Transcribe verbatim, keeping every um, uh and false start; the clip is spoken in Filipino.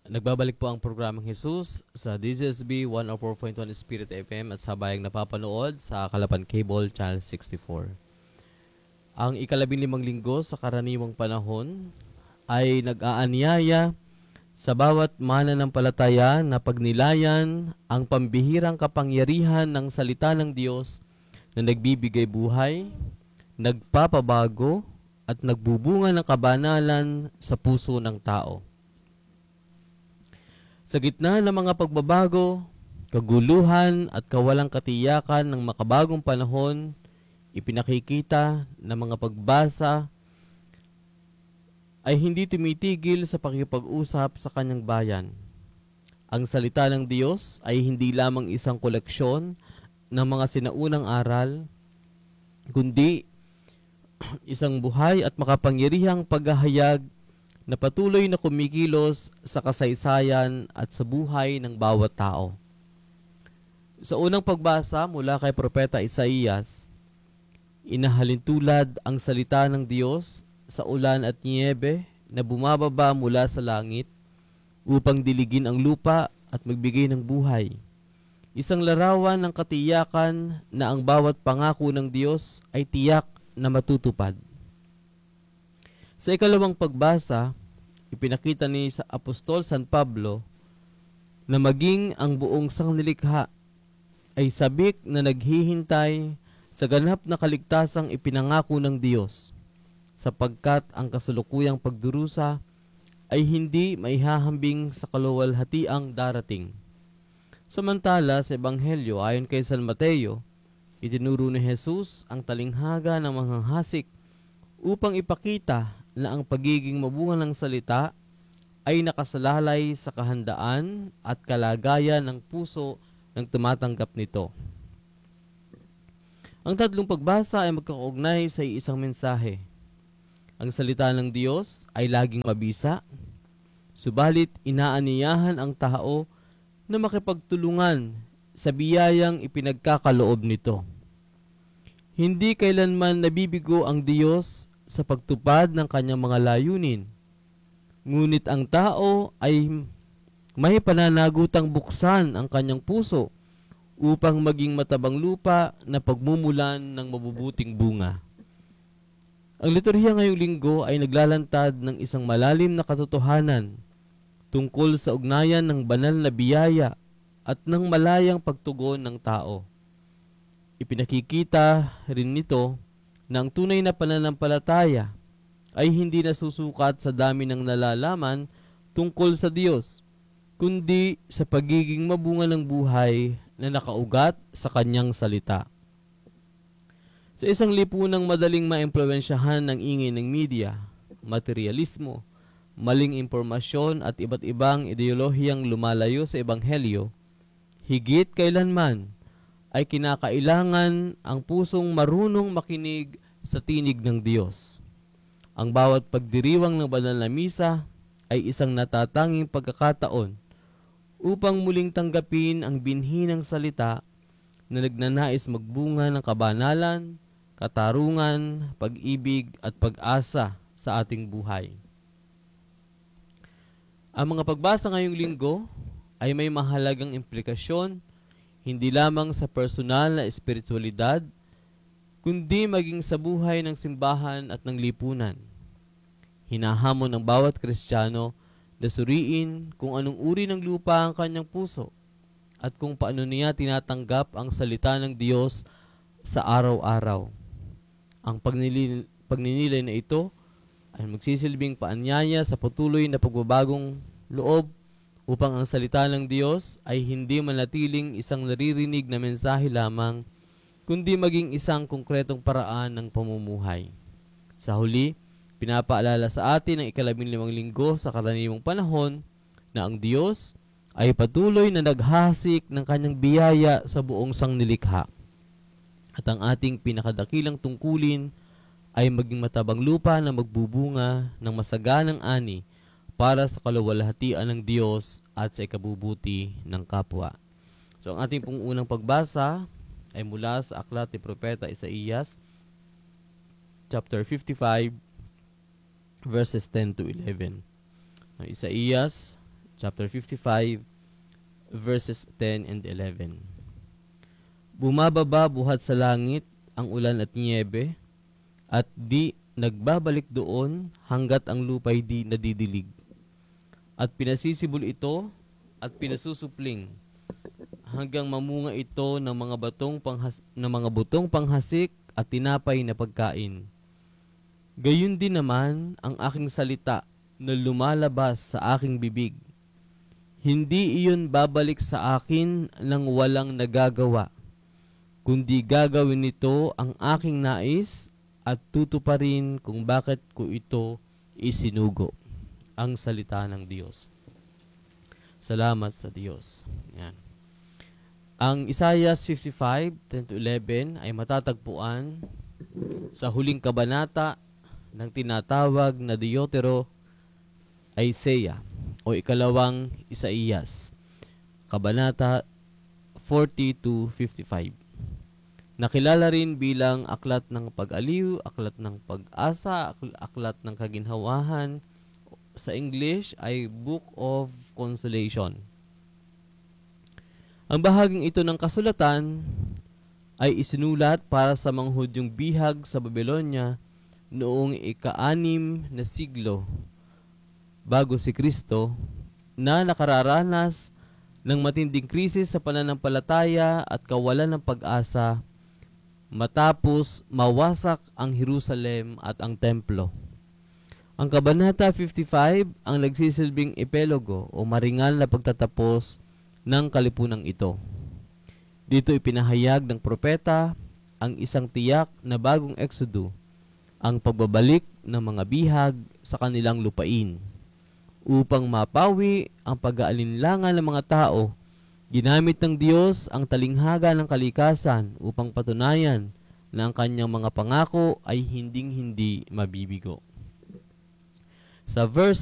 Nagbabalik po ang programang Jesus sa D Z S B one oh four point one Spirit F M at sa bayang napapanood sa Kalapan Cable Channel sixty-four. Ang ikalabing limang linggo sa karaniwang panahon ay nag-aanyaya sa bawat mananampalataya na pagnilayan ang pambihirang kapangyarihan ng salita ng Diyos na nagbibigay buhay, nagpapabago at nagbubunga ng kabanalan sa puso ng tao. Sa gitna ng mga pagbabago, kaguluhan at kawalang katiyakan ng makabagong panahon, ipinakikita ng mga pagbasa ay hindi tumitigil sa pakipag-usap sa kanyang bayan. Ang salita ng Diyos ay hindi lamang isang koleksyon ng mga sinaunang aral, kundi isang buhay at makapangyarihang paghahayag na patuloy na kumikilos sa kasaysayan at sa buhay ng bawat tao. Sa unang pagbasa mula kay Propeta Isaías, inahalintulad ang salita ng Diyos sa ulan at niyebe na bumababa mula sa langit upang diligin ang lupa at magbigay ng buhay. Isang larawan ng katiyakan na ang bawat pangako ng Diyos ay tiyak na matutupad. Sa ikalawang pagbasa, ipinakita ni sa Apostol San Pablo na maging ang buong sangnilikha ay sabik na naghihintay sa ganap na kaligtasang ipinangako ng Diyos, sapagkat ang kasalukuyang pagdurusa ay hindi maihahambing sa kaluwalhatiang darating. Samantala sa Ebanghelyo ayon kay San Mateo, itinuro ni Jesus ang talinghaga ng manghahasik upang ipakita na ang pagiging mabunga ng salita ay nakasalalay sa kahandaan at kalagayan ng puso ng tumatanggap nito. Ang tatlong pagbasa ay magkakaugnay sa isang mensahe. Ang salita ng Diyos ay laging mabisa, subalit inaaniyahan ang tao na makipagtulungan sa biyayang ipinagkakaloob nito. Hindi kailanman nabibigo ang Diyos sa pagtupad ng kanyang mga layunin. Ngunit ang tao ay may pananagutang buksan ang kanyang puso upang maging matabang lupa na pagmumulan ng mabubuting bunga. Ang liturhiya ngayong linggo ay naglalantad ng isang malalim na katotohanan tungkol sa ugnayan ng banal na biyaya at ng malayang pagtugon ng tao. Ipinakikita rin nito na ang tunay na pananampalataya ay hindi nasusukat sa dami ng nalalaman tungkol sa Diyos, kundi sa pagiging mabunga ng buhay na nakaugat sa kanyang salita. Sa isang lipunang madaling maimpluwensyahan ng ingay ng media, materialismo, maling impormasyon at iba't ibang ideolohiyang lumalayo sa Ebanghelyo, higit kailanman ay kinakailangan ang pusong marunong makinig sa tinig ng Diyos. Ang bawat pagdiriwang ng banal na misa ay isang natatanging pagkakataon upang muling tanggapin ang binhi ng salita na nagnanais magbunga ng kabanalan, katarungan, pag-ibig at pag-asa sa ating buhay. Ang mga pagbasa ngayong linggo ay may mahalagang implikasyon hindi lamang sa personal na espiritualidad, kundi maging sa buhay ng simbahan at ng lipunan. Hinahamon ng bawat Kristiyano na suriin kung anong uri ng lupa ang kanyang puso at kung paano niya tinatanggap ang salita ng Diyos sa araw-araw. Ang pagninilay, pagninilay na ito ay magsisilbing paanyaya sa patuloy na pagbabagong loob upang ang salita ng Diyos ay hindi manatiling isang naririnig na mensahe lamang, kundi maging isang konkretong paraan ng pamumuhay. Sa huli, pinapaalala sa atin ang ikalabing limang linggo sa karaniwang panahon na ang Diyos ay patuloy na naghasik ng kanyang biyaya sa buong sangnilikha. At ang ating pinakadakilang tungkulin ay maging matabang lupa na magbubunga ng masaganang ani para sa kaluwalhatian ng Diyos at sa ikabubuti ng kapwa. So ang ating pong unang pagbasa ay mula sa aklat ni Propeta Isaías, chapter fifty-five, verses ten to eleven. Isaías chapter fifty-five, verses ten and eleven. Bumababa buhat sa langit ang ulan at niyebe, at di nagbabalik doon hanggat ang lupa'y di nadidilig. At pinasisibol ito at pinasusupling hanggang mamunga ito ng mga batong panghas ng mga butong panghasik at tinapay na pagkain. Gayun din naman ang aking salita na lumalabas sa aking bibig. Hindi iyon babalik sa akin nang walang nagagawa, kundi gagawin nito ang aking nais at tutuparin kung bakit ko ito isinugo. Ang salita ng Diyos. Salamat sa Diyos. Yan. Ang Isaiah fifty-five, ten to eleven ay matatagpuan sa huling kabanata ng tinatawag na Deutero Isaiah o ikalawang Isaías, kabanata forty to fifty-five. Nakilala rin bilang aklat ng pag-aliw, aklat ng pag-asa, aklat ng kaginhawahan. Sa English ay Book of Consolation. Ang bahaging ito ng kasulatan ay isinulat para sa mga Hudyong bihag sa Babylonia noong ika-anim na siglo bago si Kristo, na nakararanas ng matinding krisis sa pananampalataya at kawalan ng pag-asa matapos mawasak ang Jerusalem at ang templo. Ang Kabanata fifty-five ang nagsisilbing epilogo o maringal na pagtatapos ng kalipunang ito. Dito ipinahayag ng propeta ang isang tiyak na bagong eksodo, ang pagbabalik ng mga bihag sa kanilang lupain. Upang mapawi ang pag-aalinlangan ng mga tao, ginamit ng Diyos ang talinghaga ng kalikasan upang patunayan na ang kanyang mga pangako ay hinding-hindi mabibigo. Sa verse